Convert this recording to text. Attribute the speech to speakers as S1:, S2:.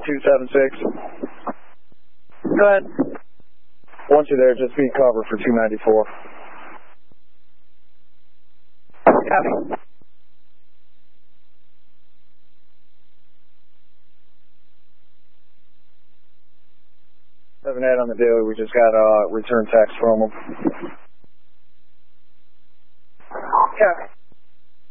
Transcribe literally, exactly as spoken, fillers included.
S1: two seven six.
S2: Go ahead.
S1: Once you're there, just be cover for two ninety-four.
S2: Copy.
S1: seven eight on the daily, we just got a return text from them.
S2: Copy.